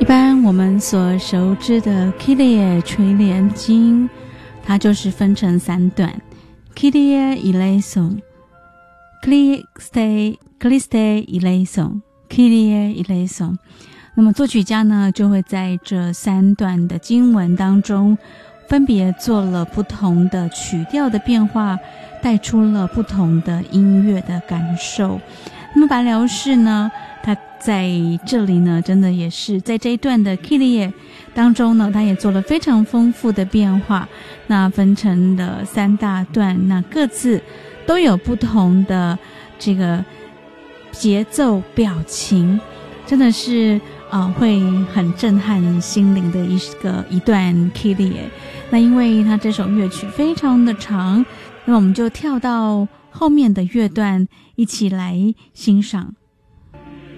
般我们所熟知的 Kyrie 垂帘经，它就是分成3段 Kyrie eleison Christe eleison Kyrie eleison。 那么作曲家呢就会在这3段的经文当中分别做了不同的曲调的变化，带出了不同的音乐的感受。那么白辽士呢，他在这里呢真的也是在这一段的 Kyrie 当中呢，他也做了非常丰富的变化，那分成了3大段，那各自都有不同的这个节奏表情，真的是会很震撼心灵的一段 Kyrie。 那因为它这首乐曲非常的长，那么我们就跳到后面的乐段一起来欣赏。